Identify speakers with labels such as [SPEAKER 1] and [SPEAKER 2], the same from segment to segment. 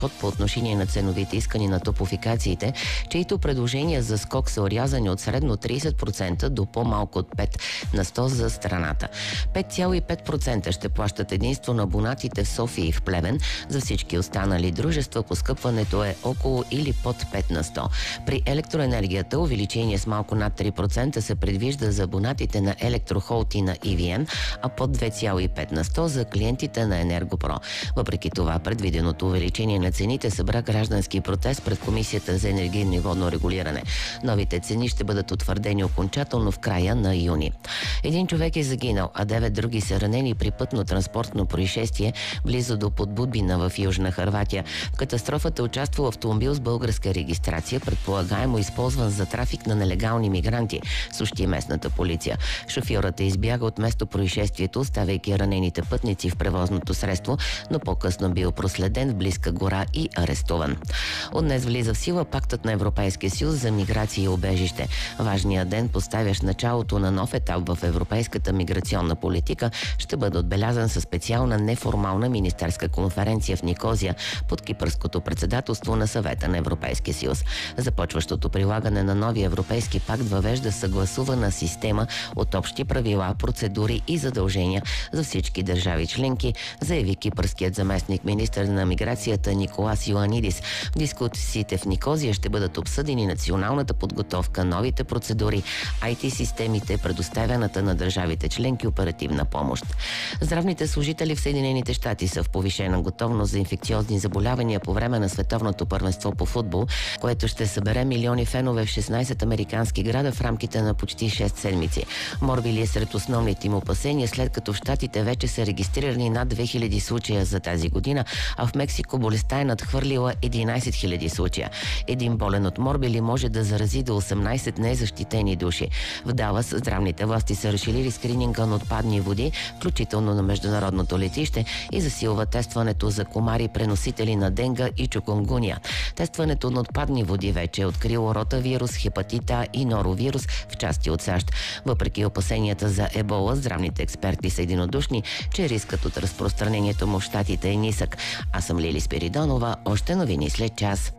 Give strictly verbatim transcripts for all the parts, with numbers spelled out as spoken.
[SPEAKER 1] подход по отношение на ценовите искани на топофикациите, чието предложения за скок са орязани от средно трийсет процента до по-малко от пет на сто за страната. пет цяло и пет процента ще плащат единствено абонатите в София и в Плевен. За всички останали дружества поскъпването е около или под пет на сто. При електроенергията увеличение с малко над три процента се предвижда за абонатите на Електрохолд и на и ви ен, а под две цяло и пет на сто за клиентите на Енергопро. Въпреки това, предвиденото увеличение на цените събра граждански протест пред Комисията за енергийно и водно регулиране. Новите цени ще бъдат утвърдени окончателно в края на юни. Един човек е загинал, а девет други са ранени при пътно-транспортно происшествие близо до Подбудбина в Южна Хърватия. В катастрофата участвал автомобил с българска регистрация, предполагаемо използван за трафик на нелегални мигранти, съобщи местната полиция. Шофьорът е избягал от место происшествието, оставяйки ранените пътници в превозното средство, но по-късно бил проследен в близка гора и арестуван. От днес влиза в сила Пактът на Европейския съюз за миграция и убежище. Важният ден, поставящ началото на нов етап в европейската миграционна политика, ще бъде отбелязан със специална неформална министерска конференция в Никозия под кипърското председателство на Съвета на Европейския съюз. Започващото прилагане на новия европейски пакт въвежда съгласувана система от общи правила, процедури и задължения за всички държави членки, заяви кипърският заместник министър на миграцията Николас Йоанидис. В дискусиите в Никозия ще бъдат обсъдени националната подготовка, новите процедури, ай ти системите, предоставяната на държавите членки оперативна помощ. Здравните служители в Съединените щати са в повишена готовност за инфекциозни заболявания по време на световното първенство по футбол, което ще събере милиони фенове в шестнайсет американски града в рамките на почти шест седмици. Морбили е сред основните им опасения, след като в щатите вече са регистрирани над две хиляди случая за тази година, а в Мексико болестта е надхвърлила единайсет хиляди случая. Един болен от морбили може да зарази до осемнайсет незащитени души. В Далас здравните власти са разширили скрининга на отпадни води, включително на международното летище, и засилва тестването за комари, преносители на денга и чукунгуния. Тестването на отпадни води вече е открило ротавирус, хепатит А и норовирус в части от САЩ. Въпреки опасенията за ебола, здравните експерти са единодушни, че рискът от разпространението му в щатите е нисък. Аз съм Лили Спиридонова. Още новини след час.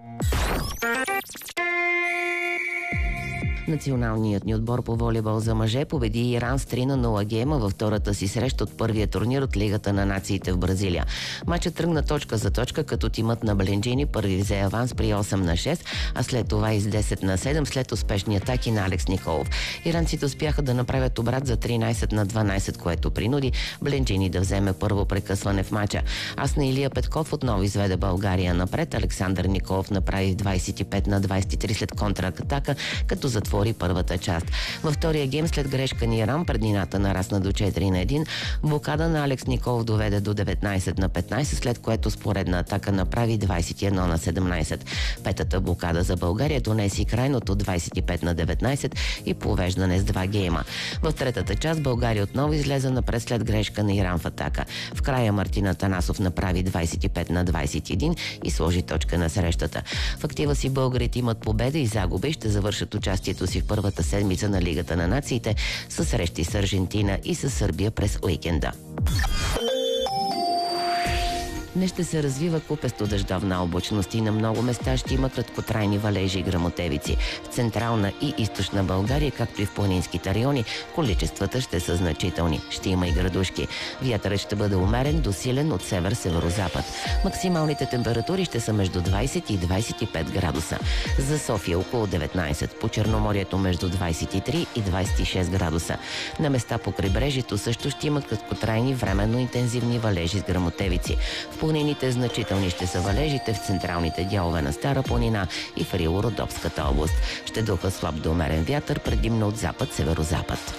[SPEAKER 1] Националният ни отбор по волейбол за мъже победи Иран с три на нула гейма във втората си среща от първия турнир от Лигата на нациите в Бразилия. Матчът тръгна точка за точка, като тимът на Беленджини първи взе аванс при осем на шест, а след това и с десет на седем след успешни атаки на Алекс Николов. Иранците успяха да направят обрат за тринайсет на дванайсет, което принуди Беленджини да вземе първо прекъсване в матча. Асна Илия Петков отново изведе България напред. Александър Николов направи двайсет и пет на двайсет и три след контратака, като затвори първата част. Във втория гейм след грешка на Иран преднината нарасна до четири на едно. Блокада на Алекс Николов доведе до деветнайсет на петнайсет, след което с поредна атака направи двайсет и едно на седемнайсет. Петата блокада за България донеси крайното двайсет и пет на деветнайсет и повеждане с два гейма. В третата част България отново излезе напред след грешка на Иран в атака. В края Мартин Атанасов направи двайсет и пет на двайсет и едно и сложи точка на срещата. В актива си българите имат победа и загуби и ще завършат участието си в първата седмица на Лигата на нациите с срещи с Аржентина и с Сърбия през уикенда. Днес ще се развива купесто дъждовна облачност и на много места ще има краткотрайни валежи и гръмотевици. В централна и източна България, както и в планинските райони, количествата ще са значителни. Ще има и градушки. Вятърът ще бъде умерен до силен от север-северозапад. Максималните температури ще са между двайсет и двайсет и пет градуса. За София около деветнайсет, по Черноморието между двайсет и три и двайсет и шест градуса. На места по крайбрежието също ще има краткотрайни временно интензивни валежи с гръмотевици. В планините значителни ще са валежите в централните дялове на Стара планина и в Рило-Родопската област. Ще духа слаб до умерен вятър, предимно от запад-северозапад.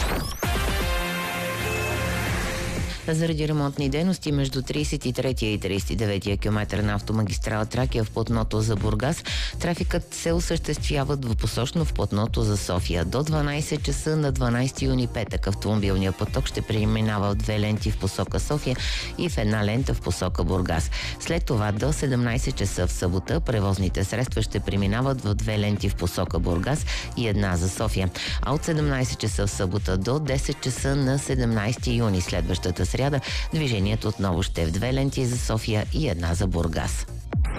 [SPEAKER 1] Заради ремонтни дейности между трийсет и третия и трийсет и деветия километър на автомагистрала Тракия в платното за Бургас, трафикът се осъществява двупосочно в платното за София. До дванайсет часа на дванайсети юни, петък, автомобилният поток ще преминава в две ленти в посока София и в една лента в посока Бургас. След това до седемнайсет часа в събота превозните средства ще преминават в две ленти в посока Бургас и една за София. А от седемнайсет часа в събота до десет часа на седемнайсети юни, следващата сряда, движението отново ще е в две ленти за София и една за Бургас.